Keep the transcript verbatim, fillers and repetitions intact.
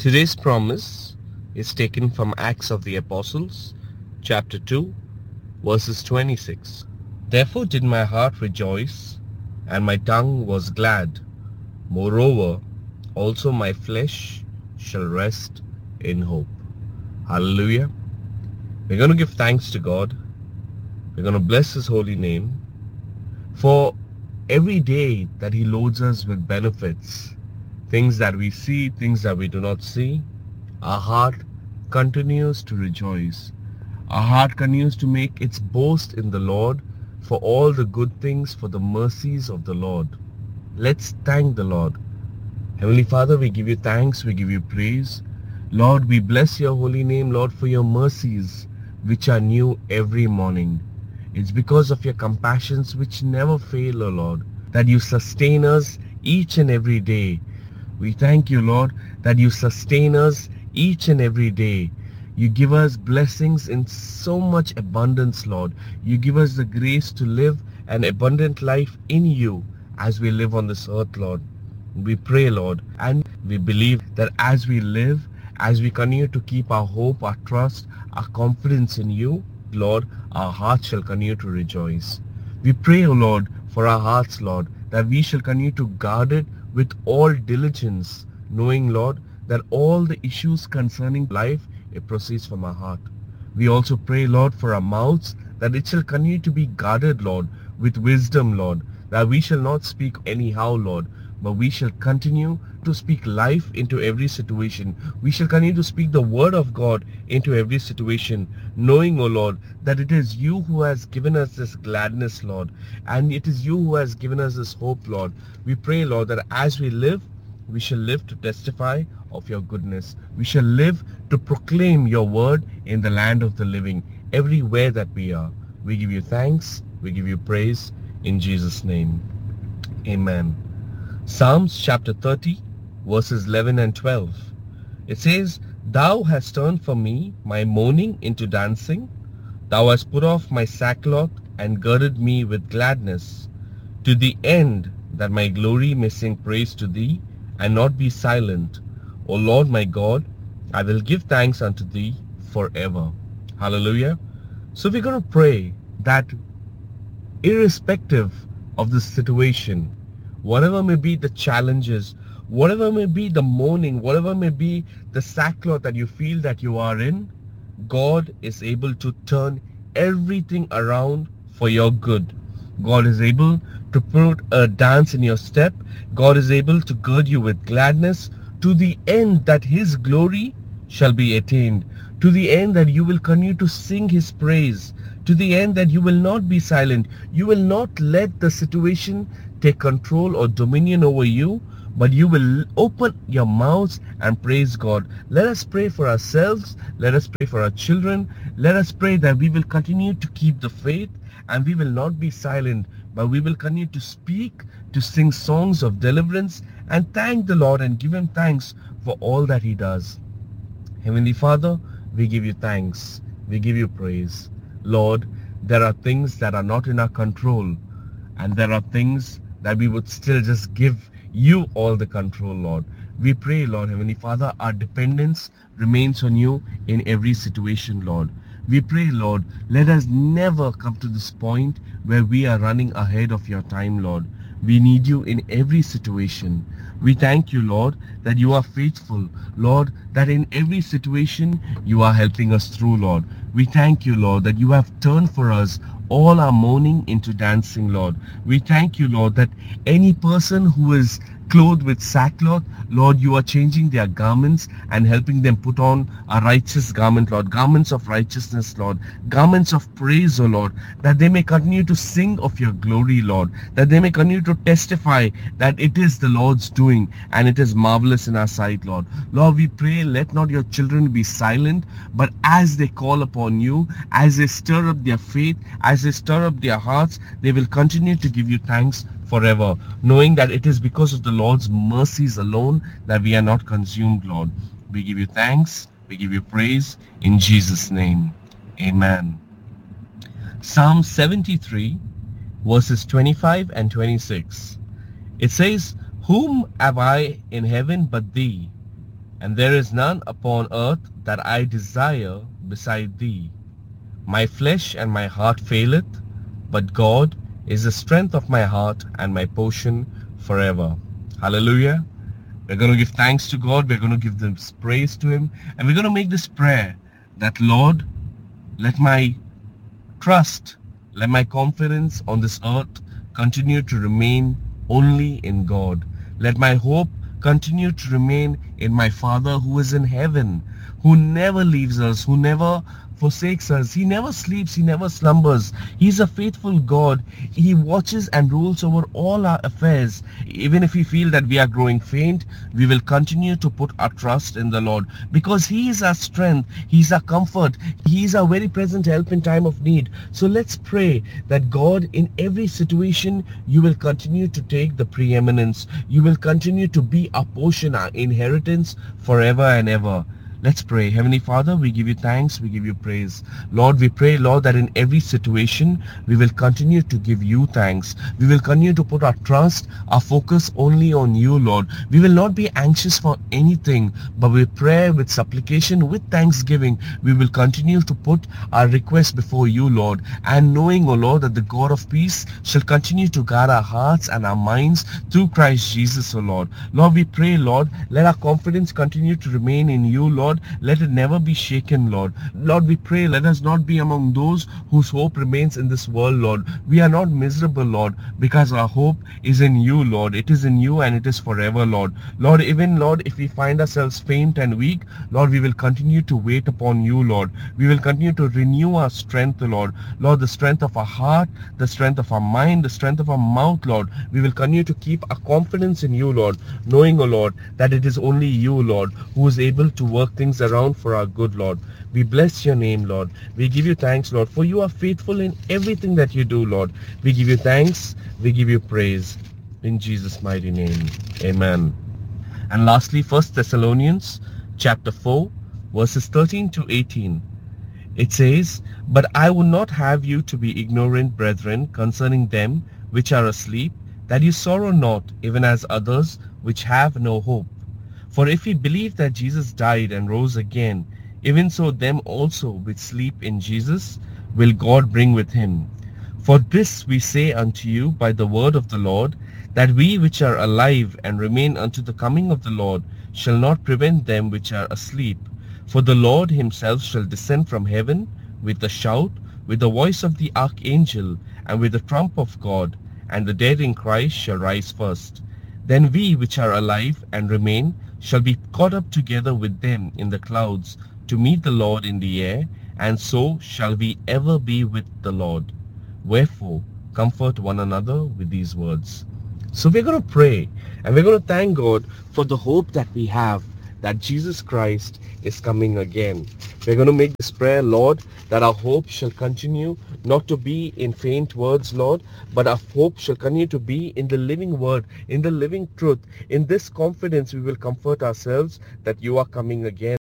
Today's promise is taken from Acts of the Apostles, chapter two, verses twenty-six. Therefore did my heart rejoice, and my tongue was glad. Moreover, also my flesh shall rest in hope. Hallelujah. We're going to give thanks to God. We're going to bless His holy name for every day that He loads us with benefits. Things that we see, things that we do not see. Our heart continues to rejoice. Our heart continues to make its boast in the Lord for all the good things, for the mercies of the Lord. Let's thank the Lord. Heavenly Father, we give you thanks, we give you praise. Lord, we bless your holy name, Lord, for your mercies, which are new every morning. It's because of your compassions which never fail, O Lord, that you sustain us each and every day. We thank you, Lord, that you sustain us each and every day. You give us blessings in so much abundance, Lord. You give us the grace to live an abundant life in you as we live on this earth, Lord. We pray, Lord, and we believe that as we live, as we continue to keep our hope, our trust, our confidence in you, Lord, our hearts shall continue to rejoice. We pray, O Lord, for our hearts, Lord, that we shall continue to guard it with all diligence, knowing, Lord, that all the issues concerning life, it proceeds from our heart. We also pray, Lord, for our mouths, that it shall continue to be guarded, Lord, with wisdom, Lord, that we shall not speak anyhow, Lord, but we shall continue to speak life into every situation. We shall continue to speak the word of God into every situation, knowing, O Lord, that it is you who has given us this gladness, Lord, and it is you who has given us this hope, Lord. We pray, Lord, that as we live, we shall live to testify of your goodness. We shall live to proclaim your word in the land of the living, everywhere that we are. We give you thanks, we give you praise, in Jesus' name. Amen. Psalms chapter thirty, verses eleven and twelve. It says, Thou hast turned for me my mourning into dancing. Thou hast put off my sackcloth and girded me with gladness, to the end that my glory may sing praise to thee and not be silent. O Lord my God, I will give thanks unto thee forever. Hallelujah. So we're going to pray that irrespective of the situation, whatever may be the challenges, whatever may be the mourning, whatever may be the sackcloth that you feel that you are in, God is able to turn everything around for your good. God is able to put a dance in your step. God is able to gird you with gladness, to the end that His glory shall be attained, to the end that you will continue to sing His praise, to the end that you will not be silent. You will not let the situation take control or dominion over you, but you will open your mouths and praise God. Let us pray for ourselves. Let us pray for our children. Let us pray that we will continue to keep the faith and we will not be silent, but we will continue to speak, to sing songs of deliverance and thank the Lord and give Him thanks for all that He does. Heavenly Father, we give you thanks. We give you praise. Lord, there are things that are not in our control, and there are things that we would still just give you all the control, Lord. We pray, Lord, Heavenly Father, our dependence remains on you in every situation, Lord. We pray, Lord, let us never come to this point where we are running ahead of your time, Lord. We need you in every situation. We thank you, Lord, that you are faithful, Lord, that in every situation you are helping us through, Lord. We thank you, Lord, that you have turned for us all our mourning into dancing, Lord. We thank you, Lord, that any person who is clothed with sackcloth, Lord, you are changing their garments and helping them put on a righteous garment, Lord, garments of righteousness, Lord, garments of praise, O Lord, that they may continue to sing of your glory, Lord, that they may continue to testify that it is the Lord's doing and it is marvelous in our sight, Lord. Lord, we pray, let not your children be silent, but as they call upon you, as they stir up their faith, as they stir up their hearts, they will continue to give you thanks forever, knowing that it is because of the Lord's mercies alone that we are not consumed, Lord. We give you thanks, we give you praise, in Jesus' name. Amen. Psalm seventy-three, verses twenty-five and twenty-six. It says, Whom have I in heaven but thee? and there is none upon earth that I desire beside thee. My flesh and my heart faileth, but God is the strength of my heart and my portion forever. Hallelujah. We're going to give thanks to God. We're going to give this praise to Him. And we're going to make this prayer that, Lord, let my trust, let my confidence on this earth continue to remain only in God. Let my hope continue to remain in my Father who is in heaven, who never leaves us, who never forsakes us. He never sleeps. He never slumbers. He's a faithful God. He watches and rules over all our affairs. Even if we feel that we are growing faint, we will continue to put our trust in the Lord, because He is our strength. He's our comfort. He is our very present help in time of need. So let's pray that God, in every situation, you will continue to take the preeminence. You will continue to be our portion, our inheritance forever and ever. Let's pray. Heavenly Father, we give you thanks, we give you praise. Lord, we pray, Lord, that in every situation, we will continue to give you thanks. We will continue to put our trust, our focus only on you, Lord. We will not be anxious for anything, but with prayer, with supplication, with thanksgiving, we will continue to put our requests before you, Lord. And knowing, O Lord, that the God of peace shall continue to guard our hearts and our minds through Christ Jesus, O Lord. Lord, we pray, Lord, let our confidence continue to remain in you, Lord. Let it never be shaken, Lord. Lord, we pray, let us not be among those whose hope remains in this world, Lord. We are not miserable, Lord, because our hope is in you, Lord. It is in you and it is forever, Lord. Lord, even, Lord, if we find ourselves faint and weak, Lord, we will continue to wait upon you, Lord. We will continue to renew our strength, Lord. Lord, the strength of our heart, the strength of our mind, the strength of our mouth, Lord. We will continue to keep our confidence in you, Lord, knowing, O Lord, that it is only you, Lord, who is able to work things around for our good, Lord. We bless your name, Lord. We give you thanks, Lord, for you are faithful in everything that you do, Lord. We give you thanks. We give you praise. In Jesus' mighty name. Amen. And lastly, First Thessalonians chapter four, verses thirteen to eighteen. It says, "But I would not have you to be ignorant, brethren, concerning them which are asleep, that you sorrow not, even as others which have no hope. For if we believe that Jesus died and rose again, even so them also which sleep in Jesus will God bring with him. For this we say unto you by the word of the Lord, that we which are alive and remain unto the coming of the Lord shall not prevent them which are asleep. For the Lord himself shall descend from heaven with a shout, with the voice of the archangel, and with the trump of God, and the dead in Christ shall rise first. Then we which are alive and remain shall be caught up together with them in the clouds to meet the Lord in the air, and so shall we ever be with the Lord. Wherefore, comfort one another with these words." So we're going to pray, and we're going to thank God for the hope that we have, that Jesus Christ is coming again. We're going to make this prayer, Lord, that our hope shall continue not to be in faint words, Lord, but our hope shall continue to be in the living word, in the living truth. In this confidence we will comfort ourselves that you are coming again.